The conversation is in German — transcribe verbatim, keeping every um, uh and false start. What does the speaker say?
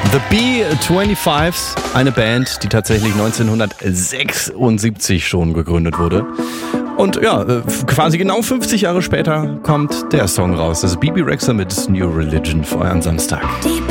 The B fünfundzwanzig, eine Band, die tatsächlich neunzehnhundertsechsundsiebzig schon gegründet wurde. Und ja, quasi genau fünfzig Jahre später kommt der Song raus. Das ist Bebe Rexha mit New Religion für euren Samstag.